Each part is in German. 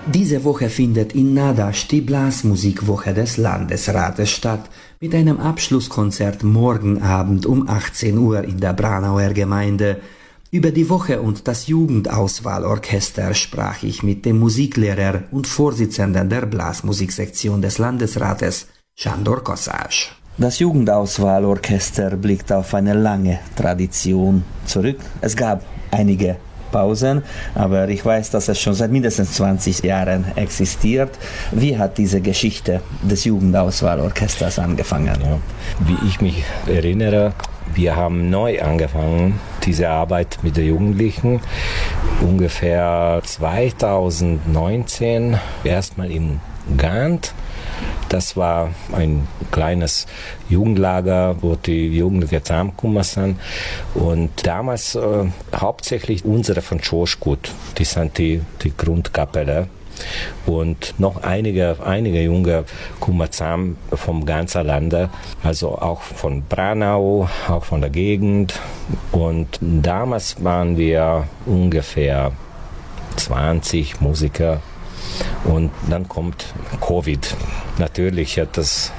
Diese Woche findet in Nadasch die Blasmusikwoche des Landesrates statt, mit einem Abschlusskonzert morgen Abend um 18 Uhr in der Branauer Gemeinde. Über die Woche und das Jugendauswahlorchester sprach ich mit dem Musiklehrer und Vorsitzenden der Blasmusiksektion des Landesrates, Sándor Kaszás. Das Jugendauswahlorchester blickt auf eine lange Tradition zurück. Es gab einige Pausen, aber ich weiß, dass es schon seit mindestens 20 Jahren existiert. Wie hat diese Geschichte des Jugendauswahlorchesters angefangen? Ja, wie ich mich erinnere, wir haben neu angefangen, diese Arbeit mit den Jugendlichen, ungefähr 2019, erstmal in Gant. Das war ein kleines Jugendlager, wo die Jugendlichen zusammengekommen sind. Und damals hauptsächlich unsere von Schoschgut, die sind die Grundkapelle. Und noch einige Junge kommen zusammen vom ganzen Lande, also auch von Branau, auch von der Gegend. Und damals waren wir ungefähr 20 Musiker. Und dann kommt Covid. Natürlich, das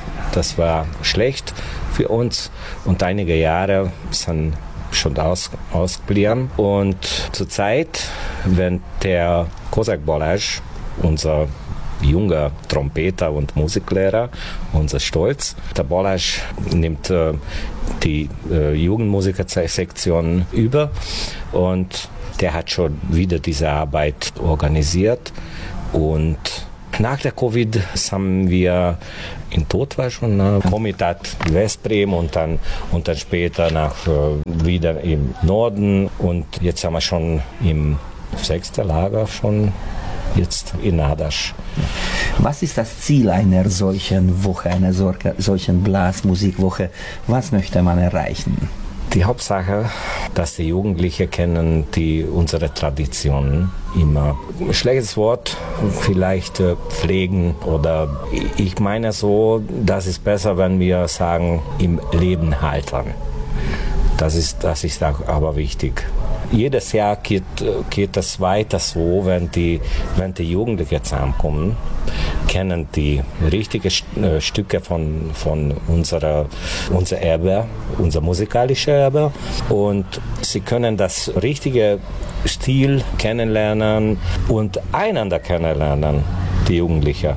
war schlecht für uns und einige Jahre sind schon ausgeblieben. Und zurzeit, wenn der Kozák Balázs, unser junger Trompeter und Musiklehrer, unser Stolz, der Balázs nimmt die Jugendmusikersektion über und der hat schon wieder diese Arbeit organisiert. Und nach der Covid haben wir in Totwasch und Komitat Westbrem und dann später wieder im Norden. Und jetzt haben wir schon im 6. Lager schon jetzt in Nadasch. Was ist das Ziel einer solchen Woche, einer solchen Blasmusikwoche? Was möchte man erreichen? Die Hauptsache, dass die Jugendlichen kennen unsere Traditionen immer. Schlechtes Wort, vielleicht pflegen oder ich meine so, das ist besser, wenn wir sagen, im Leben halten. Das ist aber wichtig. Jedes Jahr geht es weiter so, wenn die Jugendlichen zusammenkommen, kennen die richtigen Stücke von unser Erbe, unser musikalisches Erbe und sie können das richtige Stil kennenlernen und einander kennenlernen, die Jugendlichen.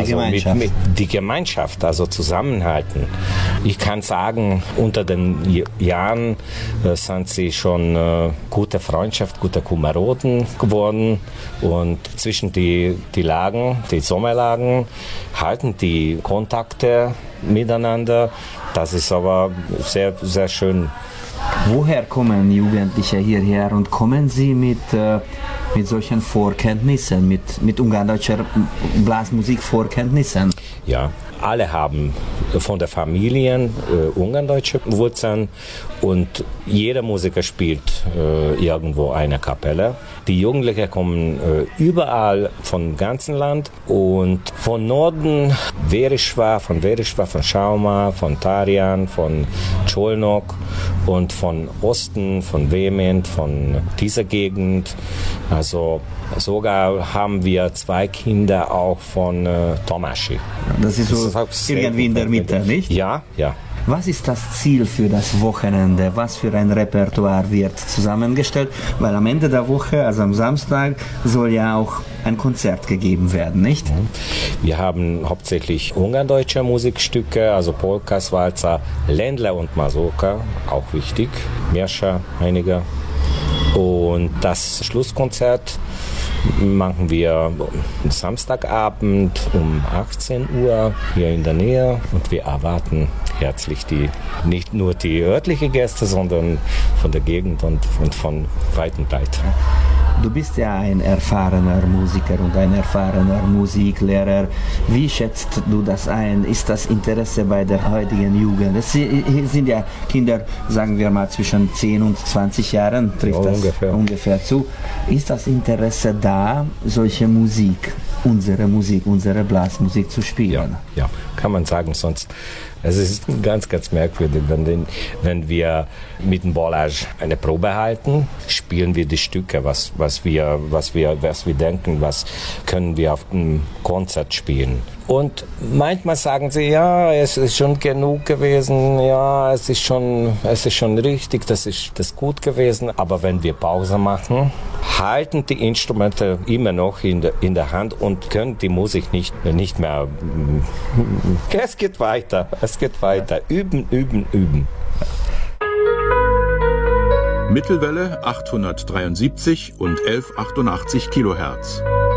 Die Gemeinschaft, also zusammenhalten. Ich kann sagen, unter den Jahren sind sie schon gute Freundschaft, gute Kameraden geworden und zwischen die Lagen, die Sommerlagen, halten die Kontakte miteinander. Das ist aber sehr, sehr schön. Woher kommen Jugendliche hierher und kommen sie mit solchen Vorkenntnissen, mit ungardeutscher Blasmusik-Vorkenntnissen? Ja, alle haben von der Familie ungardeutsche Wurzeln und jeder Musiker spielt irgendwo eine Kapelle. Die Jugendlichen kommen überall vom ganzen Land und von Norden von Schauma, von Tarian, von Csolnok und von Osten, von Vement, von dieser Gegend. Also sogar haben wir 2 Kinder auch von Tomaschi. Das ist so irgendwie in der Mitte, nicht? Ja, ja. Was ist das Ziel für das Wochenende? Was für ein Repertoire wird zusammengestellt? Weil am Ende der Woche, also am Samstag, soll ja auch ein Konzert gegeben werden, nicht? Wir haben hauptsächlich ungardeutsche Musikstücke, also Polkas, Walzer, Ländler und Mazurka, auch wichtig, Märscher, einige. Und das Schlusskonzert machen wir Samstagabend um 18 Uhr hier in der Nähe und wir erwarten herzlich nicht nur die örtlichen Gäste, sondern von der Gegend und von weit und breit. Du bist ja ein erfahrener Musiker und ein erfahrener Musiklehrer. Wie schätzt du das ein? Ist das Interesse bei der heutigen Jugend? Es sind ja Kinder, sagen wir mal, zwischen 10 und 20 Jahren, trifft das ungefähr zu. Ist das Interesse da, solche Musik unsere Musik, unsere Blasmusik zu spielen. Ja, kann man sagen, sonst es ist ganz, ganz merkwürdig, wenn wir mit dem Balázs eine Probe halten, spielen wir die Stücke, was wir denken, was können wir auf dem Konzert spielen. Und manchmal sagen sie, ja, es ist schon genug gewesen, ja, es ist schon richtig, das ist gut gewesen. Aber wenn wir Pause machen, halten die Instrumente immer noch in der Hand und können die Musik nicht mehr. Es geht weiter. Üben. Mittelwelle 873 und 1188 Kilohertz.